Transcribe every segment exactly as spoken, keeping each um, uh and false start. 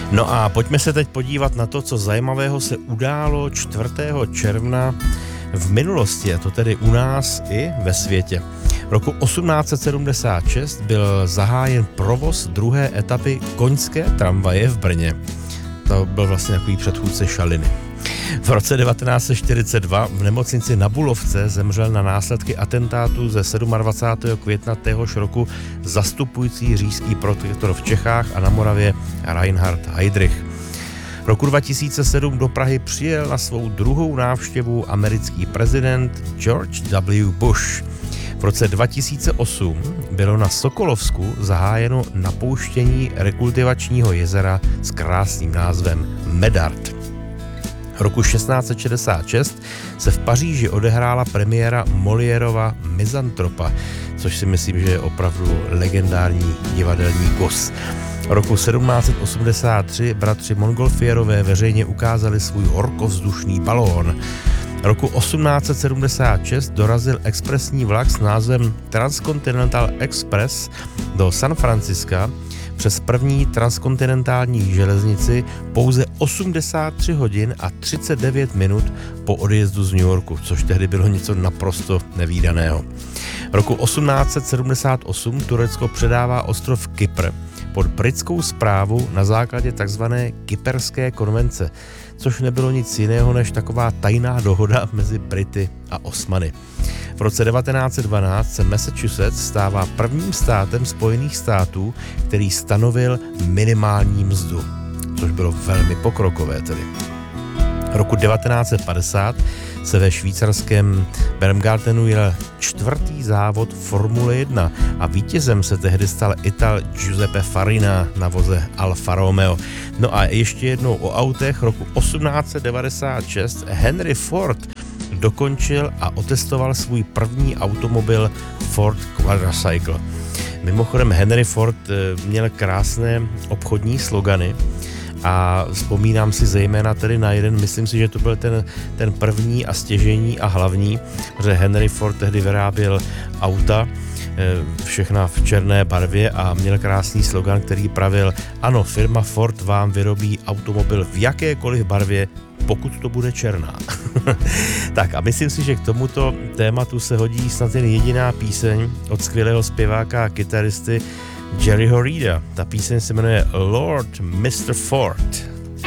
No a pojďme se teď podívat na to, co zajímavého se událo čtvrtého června v minulosti, a to tedy u nás i ve světě. V roku osmnáct set sedmdesát šest byl zahájen provoz druhé etapy koňské tramvaje v Brně. To byl vlastně takový předchůdce šaliny. V roce devatenáct set čtyřicet dva v nemocnici na Bulovce zemřel na následky atentátu ze dvacátého sedmého května téhož roku zastupující říšský protektor v Čechách a na Moravě Reinhard Heydrich. Roku dva tisíce sedm do Prahy přijel na svou druhou návštěvu americký prezident George W. Bush. V roce dva tisíce osm bylo na Sokolovsku zahájeno napouštění rekultivačního jezera s krásným názvem Medard. Roku šestnáct set šedesát šest se v Paříži odehrála premiéra Moliérova Mizantropa, což si myslím, že je opravdu legendární divadelní kus. Roku sedmnáct set osmdesát tři bratři Montgolfierové veřejně ukázali svůj horkovzdušný balón. Roku osmnáct set sedmdesát šest dorazil expresní vlak s názvem Transcontinental Express do San Franciska přes první transkontinentální železnici pouze osmdesát tři hodin a třicet devět minut po odjezdu z New Yorku, což tehdy bylo něco naprosto nevídaného. Roku osmnáct set sedmdesát osm Turecko předává ostrov Kypr pod britskou správu na základě takzvané Kyperské konvence, což nebylo nic jiného než taková tajná dohoda mezi Brity a Osmany. V roce devatenáct set dvanáct se Massachusetts stává prvním státem Spojených států, který stanovil minimální mzdu, což bylo velmi pokrokové tedy. Roku devatenáct set padesát se ve švýcarském Baumgartenu jel čtvrtý závod Formule jedna a vítězem se tehdy stal Ital Giuseppe Farina na voze Alfa Romeo. No a ještě jednou o autech. Roku osmnáct set devadesát šest Henry Ford dokončil a otestoval svůj první automobil Ford Quadricycle. Mimochodem Henry Ford měl krásné obchodní slogany a vzpomínám si zejména tedy na jeden, myslím si, že to byl ten, ten první a stěžejní a hlavní, protože Henry Ford tehdy vyráběl auta, všechna v černé barvě a měl krásný slogan, který pravil: ano, firma Ford vám vyrobí automobil v jakékoliv barvě, pokud to bude černá. Tak a myslím si, že k tomuto tématu se hodí snad jen jediná píseň od skvělého zpěváka a kytaristy Jerryho Reeda. Ta píseň se jmenuje Lord mister Ford.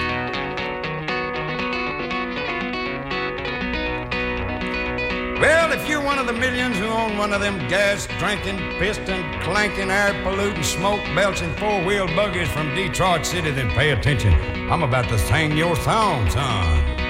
Well, if you're one of the millions who own one of them gas-drinking, piston-clanking, air-polluting, smoke-belching four-wheel buggies from Detroit City, then pay attention. I'm about to sing your song, son.